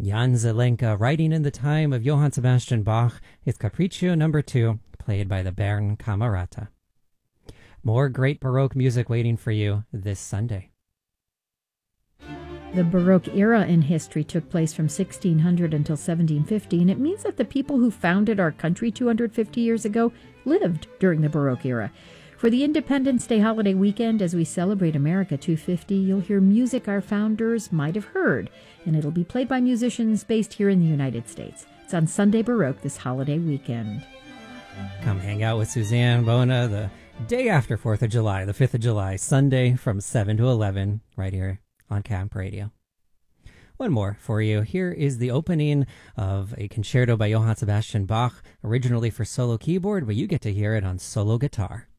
Jan Zelenka writing in the time of Johann Sebastian Bach is Capriccio No. 2, played by the Bern Camerata. More great Baroque music waiting for you this Sunday. The Baroque era in history took place from 1600 until 1750, and it means that the people who founded our country 250 years ago lived during the Baroque era. For the Independence Day holiday weekend, as we celebrate America 250, you'll hear music our founders might have heard, and it'll be played by musicians based here in the United States. It's on Sunday Baroque this holiday weekend. Come hang out with Suzanne Bona the day after 4th of July, the 5th of July, Sunday from 7 to 11, right here on Camp Radio. One more for you. Here is the opening of a concerto by Johann Sebastian Bach, originally for solo keyboard, but you get to hear it on solo guitar.